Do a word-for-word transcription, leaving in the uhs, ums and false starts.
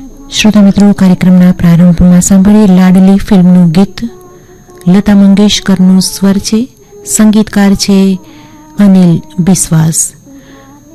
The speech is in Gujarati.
શ્રોતા મિત્રો, કાર્યક્રમના પ્રારંભમાં સાંભળીએ લાડલી ફિલ્મનું ગીત. લતા મંગેશકરનું સ્વર છે, સંગીતકાર છે અનિલ બિસ્વાસ.